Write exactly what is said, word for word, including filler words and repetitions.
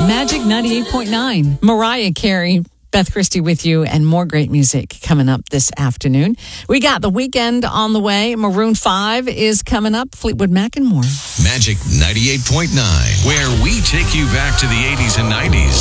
Magic ninety-eight point nine. Mariah Carey, Beth Christie with you, and more great music coming up this afternoon. We got The Weekend on the way. Maroon five is coming up. Fleetwood Mac and more. Magic ninety-eight point nine, where we take you back to the eighties and nineties.